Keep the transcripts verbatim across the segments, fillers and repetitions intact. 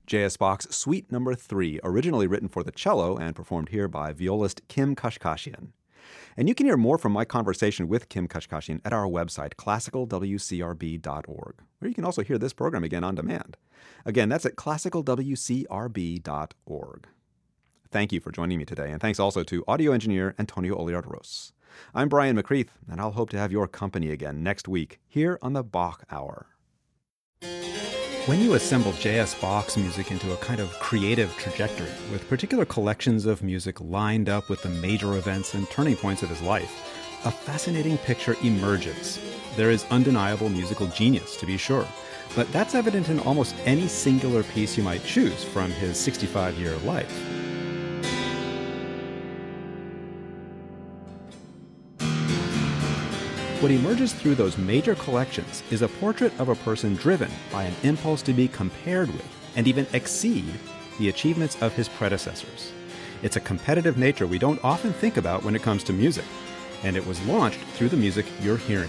J S. Bach's Suite Number three, originally written for the cello and performed here by violist Kim Kashkashian. And you can hear more from my conversation with Kim Kashkashian at our website, classical w c r b dot org, where you can also hear this program again on demand. Again, that's at classical w c r b dot org. Thank you for joining me today, and thanks also to audio engineer Antonio Oliard-Ros. I'm Brian McCreath, and I'll hope to have your company again next week here on the Bach Hour. When you assemble J S. Bach's music into a kind of creative trajectory, with particular collections of music lined up with the major events and turning points of his life, a fascinating picture emerges. There is undeniable musical genius, to be sure, but that's evident in almost any singular piece you might choose from his sixty-five-year life. What emerges through those major collections is a portrait of a person driven by an impulse to be compared with and even exceed the achievements of his predecessors. It's a competitive nature we don't often think about when it comes to music, and it was launched through the music you're hearing.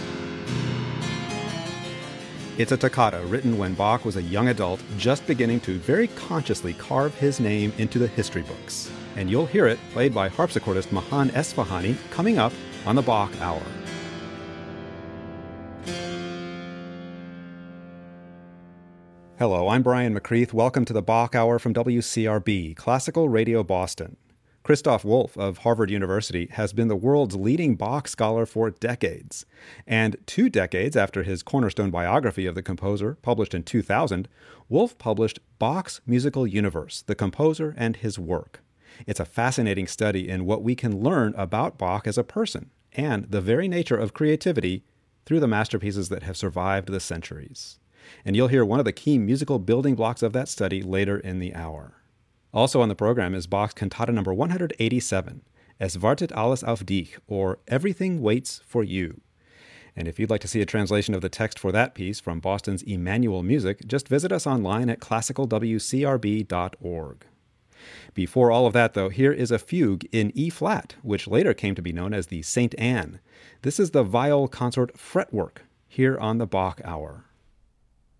It's a toccata written when Bach was a young adult just beginning to very consciously carve his name into the history books. And you'll hear it played by harpsichordist Mahan Esfahani coming up on the Bach Hour. Hello, I'm Brian McCreath. Welcome to the Bach Hour from W C R B, Classical Radio Boston. Christoph Wolff of Harvard University has been the world's leading Bach scholar for decades. And two decades after his cornerstone biography of the composer, published in two thousand, Wolff published Bach's Musical Universe, the Composer and His Work. It's a fascinating study in what we can learn about Bach as a person and the very nature of creativity through the masterpieces that have survived the centuries. And you'll hear one of the key musical building blocks of that study later in the hour. Also on the program is Bach's Cantata number one hundred eighty-seven, Es wartet alles auf dich, or Everything Waits for You. And if you'd like to see a translation of the text for that piece from Boston's Emmanuel Music, just visit us online at classical w c r b dot org. Before all of that, though, here is a fugue in E-flat, which later came to be known as the Saint Anne. This is the viol consort fretwork here on the Bach Hour.